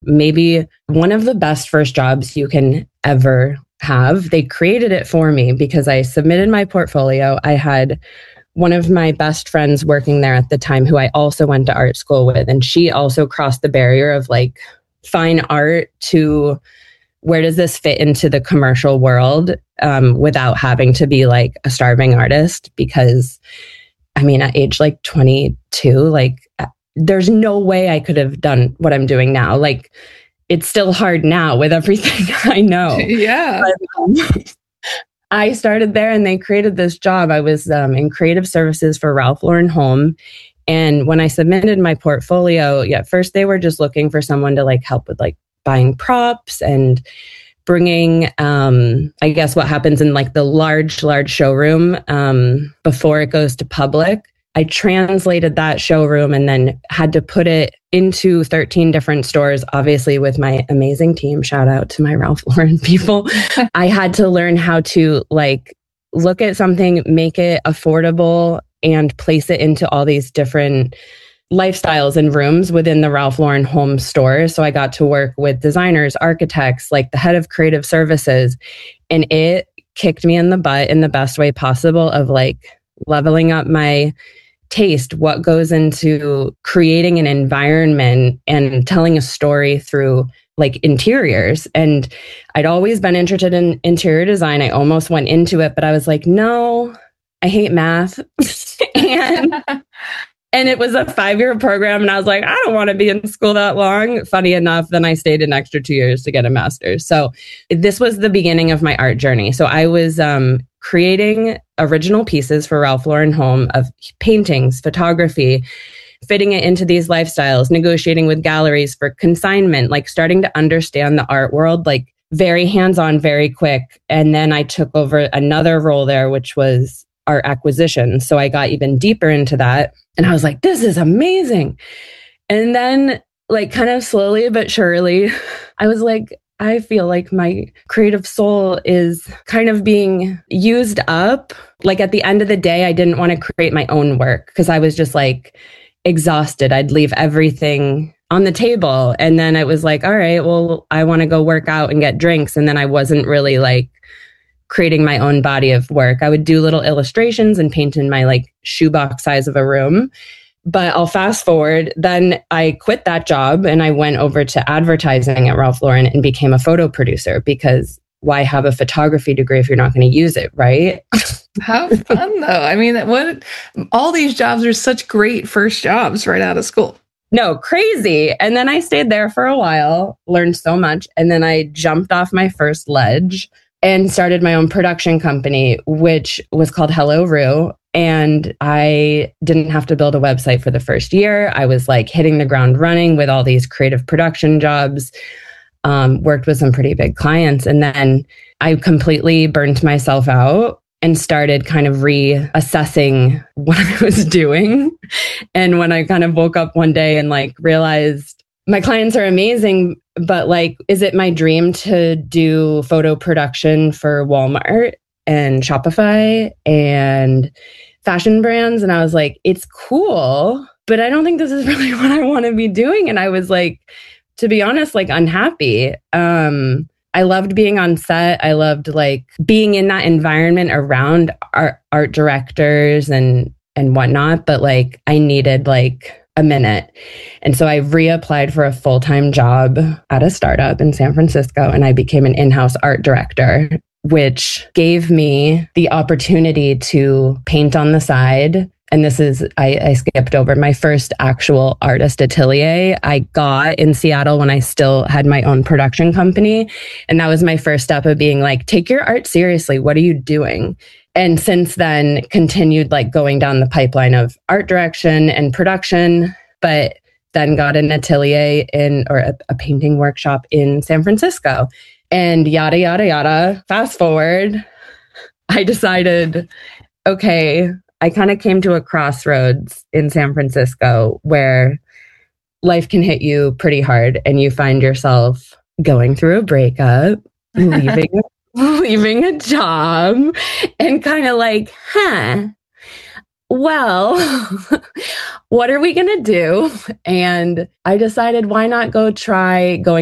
maybe one of the best first jobs you can ever have. They created it for me because I submitted my portfolio. I had one of my best friends working there at the time who I also went to art school with. And she also crossed the barrier of like fine art to where does this fit into the commercial world without having to be like a starving artist? Because I mean, at age like 22, like there's no way I could have done what I'm doing now. Like it's still hard now with everything I know. Yeah. But, I started there and they created this job. I was in creative services for Ralph Lauren Home. And when I submitted my portfolio, at first they were just looking for someone to like help with like buying props and bringing, I guess what happens in like the large showroom before it goes to public. I translated that showroom and then had to put it into 13 different stores, obviously with my amazing team. Shout out to my Ralph Lauren people. I had to learn how to like look at something, make it affordable and place it into all these different lifestyles and rooms within the Ralph Lauren Home store. So I got to work with designers, architects, like the head of creative services, and it kicked me in the butt in the best way possible of like leveling up my taste, what goes into creating an environment and telling a story through like interiors. And I'd always been interested in interior design. I almost went into it, but I was like, no, I hate math. And it was a 5-year program. And I was like, I don't want to be in school that long. Funny enough, then I stayed an extra 2 years to get a master's. So this was the beginning of my art journey. So I was creating original pieces for Ralph Lauren Home of paintings, photography, fitting it into these lifestyles, negotiating with galleries for consignment, like starting to understand the art world, like very hands-on, very quick. And then I took over another role there, which was art acquisition. So I got even deeper into that. And I was like, this is amazing. And then like kind of slowly but surely, I was like, I feel like my creative soul is kind of being used up. Like at the end of the day, I didn't want to create my own work because I was just like exhausted. I'd leave everything on the table. And then it was like, all right, well, I want to go work out and get drinks. And then I wasn't really like creating my own body of work. I would do little illustrations and paint in my like shoebox size of a room. But I'll fast forward. Then I quit that job and I went over to advertising at Ralph Lauren and became a photo producer because why have a photography degree if you're not going to use it, right? How fun though. I mean, all these jobs are such great first jobs right out of school. No, crazy. And then I stayed there for a while, learned so much. And then I jumped off my first ledge and started my own production company, which was called Hello Rue. And I didn't have to build a website for the first year. I was like hitting the ground running with all these creative production jobs, worked with some pretty big clients. And then I completely burnt myself out and started kind of reassessing what I was doing. And when I kind of woke up one day and like realized my clients are amazing, but like, is it my dream to do photo production for Walmart and Shopify and fashion brands? And I was like, it's cool, but I don't think this is really what I want to be doing. And I was like, to be honest, like unhappy. I loved being on set. I loved like being in that environment around art directors and whatnot. But like I needed like a minute. And so I reapplied for a full-time job at a startup in San Francisco. And I became an in-house art director, which gave me the opportunity to paint on the side. And this is, I skipped over my first actual artist atelier I got in Seattle when I still had my own production company. And that was my first step of being like, take your art seriously. What are you doing? And since then continued like going down the pipeline of art direction and production, but then got an atelier or a painting workshop in San Francisco and yada, yada, yada. Fast forward, I decided, okay, I kind of came to a crossroads in San Francisco where life can hit you pretty hard and you find yourself going through a breakup, leaving a job and kind of like, well, what are we going to do? And I decided, why not go try going